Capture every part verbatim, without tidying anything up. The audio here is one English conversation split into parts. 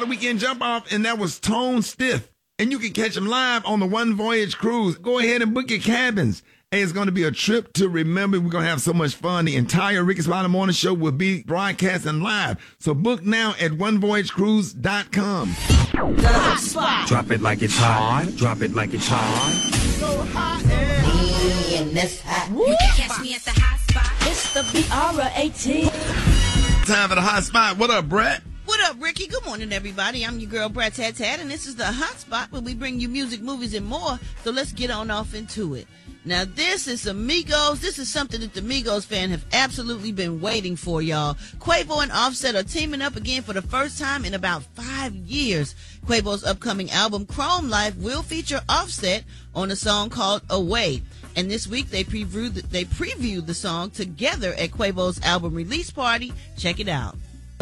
weekend jump off, and that was Tone Stiff. And you can catch them live on the One Voyage Cruise. Go ahead and book your cabins. Hey, it's going to be a trip to remember. We're going to have so much fun. The entire Ricky Smiley Morning Show will be broadcasting live. So book now at one voyage cruise dot com. The hot spot. Drop it like it's hot. Drop it like it's hot. So hot. Me and this hot. You can catch me at the hot spot. It's the B R A T. Time for the hot spot. What up, Brett? What up, Ricky? Good morning, everybody. I'm your girl, Brett Tat Tat, and this is the hot spot where we bring you music, movies, and more. So let's get on off into it. Now, this is Migos. This is something that the Migos fan have absolutely been waiting for, y'all. Quavo and Offset are teaming up again for the first time in about five years. Quavo's upcoming album, Chrome Life, will feature Offset on a song called Away. And this week, they previewed, they previewed the song together at Quavo's album release party. Check it out.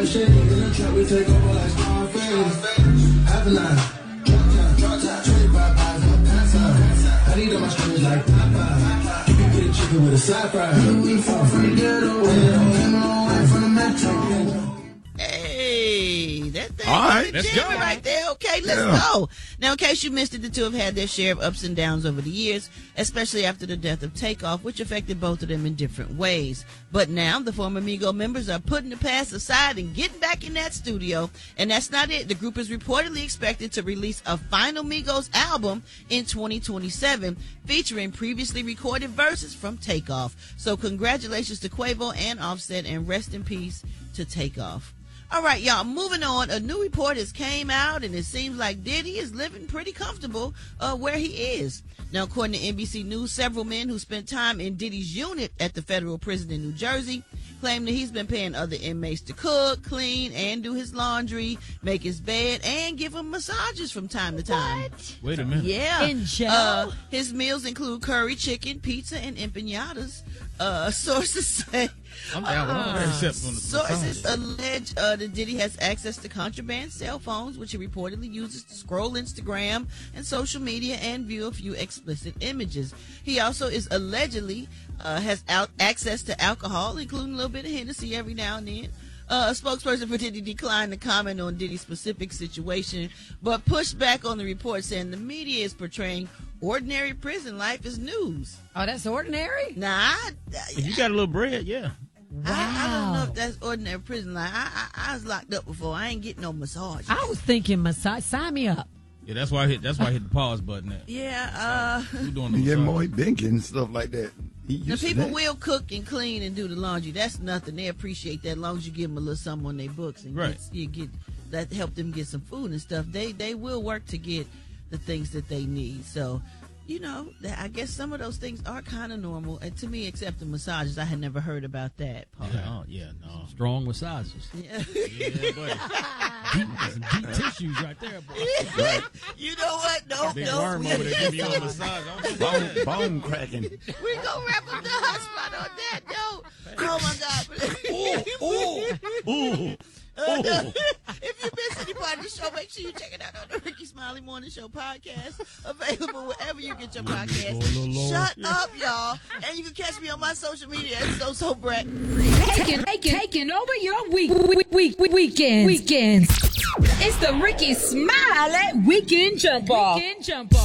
Hey, that thing all right, let's go right there. Okay, let's yeah. go. Now, in case you missed it, the two have had their share of ups and downs over the years, especially after the death of Takeoff, which affected both of them in different ways. But now, the former Migo members are putting the past aside and getting back in that studio. And that's not it. The group is reportedly expected to release a final Migos album in twenty twenty-seven, featuring previously recorded verses from Takeoff. So congratulations to Quavo and Offset, and rest in peace to Takeoff. All right, y'all, moving on. A new report has came out, and it seems like Diddy is living pretty comfortable uh, where he is. Now, according to N B C News, several men who spent time in Diddy's unit at the federal prison in New Jersey claim that he's been paying other inmates to cook, clean, and do his laundry, make his bed, and give him massages from time to time. What? Wait a minute. Yeah. In jail? Uh, his meals include curry chicken, pizza, and empanadas. Uh, sources say... I'm down with all that except on the Sources allege uh, that Diddy has access to contraband cell phones, which he reportedly uses to scroll Instagram and social media and view a few explicit images. He also is allegedly uh, has out access to alcohol, including a little bit of Hennessy every now and then. Uh, a spokesperson for Diddy declined to comment on Diddy's specific situation, but pushed back on the report, saying the media is portraying ordinary prison life as news. Oh, that's ordinary? Nah, I, If you got a little bread, yeah. Wow. I, I don't know if that's ordinary prison life. I, I, I was locked up before. I ain't getting no massage. I was thinking massage. Sign me up. Yeah, that's why I hit. That's why I hit the pause button. At. Yeah, uh, Who doing the Yeah, massage? Moy Benkin, stuff like that. He the used to people that. will cook and clean and do the laundry. That's nothing. They appreciate that as long as you give them a little something on their books and Right. get, you get that help them get some food and stuff. They they will work to get the things that they need. So, you know, that, I guess some of those things are kind of normal. And to me, except the massages, I had never heard about that part. Yeah, oh, yeah, no. Strong massages. Yeah. Yeah, buddy. Deep, some deep tissues right there, boy. Right. You know what? No, Big no. worm over there giving you a massage. I'm just- Bone, bone cracking. We gonna wrap up the hot spot on that note. Oh my God! Ooh, ooh, ooh. Uh, if you missed any part of the show, make sure you check it out on the Ricky Smiley Morning Show podcast, available wherever you get your podcast. Lord, Lord. Shut up, y'all! And you can catch me on my social media at So So Brett. Taking, taking, taking over your week, week, week, week weekends. Weekends. It's the Ricky Smiley Weekend Jump Off. Weekend Jump Off.